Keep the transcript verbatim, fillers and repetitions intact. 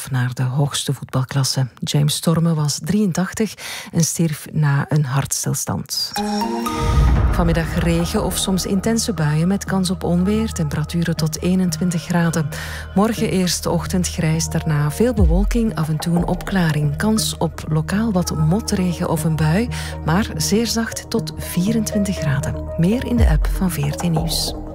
af naar de hoogste voetbalklasse. James Storme was drieëntachtig en stierf na een hartstilstand. Vanmiddag regen of soms intense buien met kans op onweer. Temperaturen tot eenentwintig graden. Morgen eerst de ochtend grijs, daarna veel bewolking, af en toe een opklaring. Kans op lokaal wat motregen of een bui, maar zeer zacht tot vierentwintig graden. Meer in de app van V R T Nieuws.